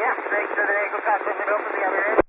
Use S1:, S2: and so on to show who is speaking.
S1: Yeah, make sure the ankle cock doesn't open the other end.